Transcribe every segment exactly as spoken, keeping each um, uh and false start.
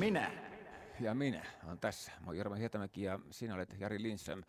Minä ja minä on tässä. Mä oon Jorma Hietamäki ja sinä olet Jari Lindström.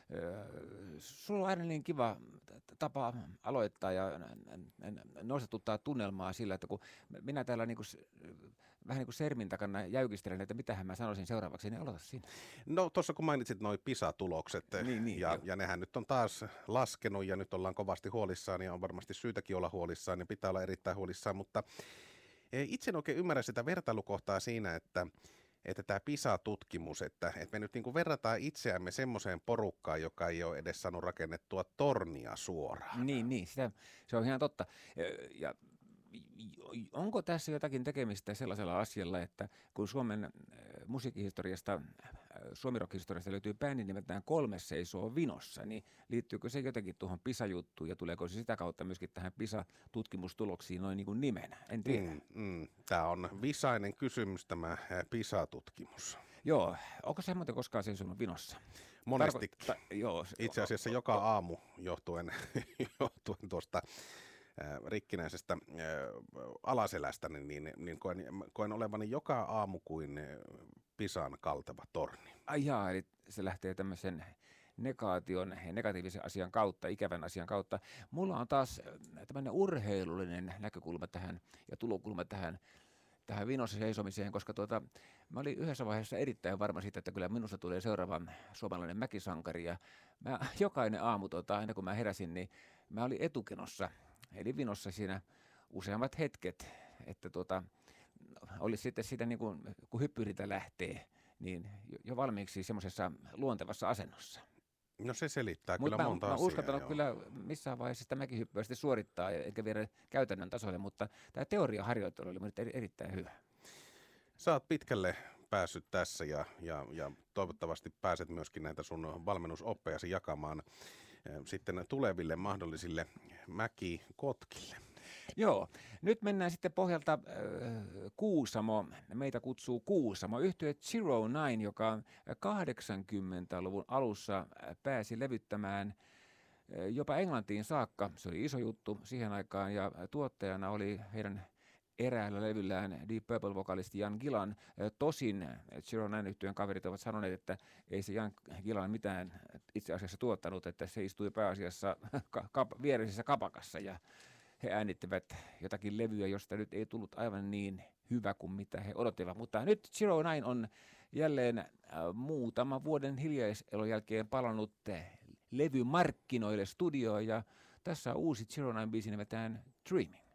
Sulla on aina niin kiva tapa aloittaa ja nostatuttaa tunnelmaa sillä, että kun minä täällä niin kuin, vähän niin kuin sermin takana jäykistelen, että mitähän mä sanoisin seuraavaksi, niin aloita siinä. No tuossa kun mainitsit noi PISA-tulokset niin, niin, ja, ja nehän nyt on taas laskenut ja nyt ollaan kovasti huolissaan ja on varmasti syytäkin olla huolissaan ja pitää olla erittäin huolissaan, mutta itse en oikein ymmärrä sitä vertailukohtaa siinä, että että tämä PISA-tutkimus, että, että me nyt niin kuin verrataan itseämme semmoiseen porukkaan, joka ei ole edes saanut rakennettua tornia suoraan. Niin, niin sitä, se on ihan totta. Ja onko tässä jotakin tekemistä sellaisella asialla, että kun Suomen musiikkihistoriasta, suomirock-historiasta löytyy bändi nimeltään Kolme seisoo vinossa, niin liittyykö se jotenkin tuohon PISA-juttuun ja tuleeko se sitä kautta myöskin tähän PISA-tutkimustuloksiin noin niin kuin nimenä? En tiedä. Mm, mm. Tämä on visainen kysymys tämä PISA-tutkimus. Joo, onko se muuten koskaan seisonut vinossa? Monestikin. Tarko- joo, Itse asiassa joka aamu johtuen, johtuen tuosta rikkinäisestä äh, alaselästä, niin, niin, niin koen, koen olevani joka aamu kuin Pisan kalteva torni. Ai jaa, eli se lähtee tämmöisen negaation ja negatiivisen asian kautta, ikävän asian kautta. Mulla on taas tämmöinen urheilullinen näkökulma tähän ja tulokulma tähän, tähän vinossa seisomiseen, koska tuota, mä olin yhdessä vaiheessa erittäin varma siitä, että kyllä minusta tulee seuraava suomalainen mäkisankari. Ja mä, jokainen aamu, tuota, aina kun mä heräsin, niin mä olin etukenossa. Eli vinossa siinä useammat hetket, että tuota, olisi sitten sitä niin kuin, kun hyppyriltä lähtee, niin jo valmiiksi semmoisessa luontevassa asennossa. No se selittää Mut kyllä mä, monta mä asiaa. uskaltanut kyllä missään vaiheessa sitä mäkihyppyä sitten suorittaa, eikä viedä käytännön tasolle, mutta tämä teoriaharjoittelu oli eri, erittäin hyvä. Sä oot pitkälle päässyt tässä ja, ja, ja toivottavasti pääset myöskin näitä sun valmennusoppejasi jakamaan sitten tuleville mahdollisille mäkikotkille. Joo, nyt mennään sitten pohjalta äh, Kuusamo, meitä kutsuu Kuusamo, yhtye Zero Nine, joka kahdeksankymmentäluvun alussa pääsi levyttämään äh, jopa Englantiin saakka. Se oli iso juttu siihen aikaan ja tuottajana oli heidän eräällä levyllään Deep Purple-vokalisti Jan Gillan. Tosin Zero Nine -yhtyeen kaverit ovat sanoneet, että ei se Jan Gillan mitään itse asiassa tuottanut, että se istui pääasiassa kap- viereisessä kapakassa ja he äänittivät jotakin levyä, josta nyt ei tullut aivan niin hyvä kuin mitä he odottivat. Mutta nyt Zero Nine on jälleen muutaman vuoden hiljaiselon jälkeen palannut levymarkkinoille studioon ja tässä on uusi Zero Nine -biisi nimeltään Dreaming.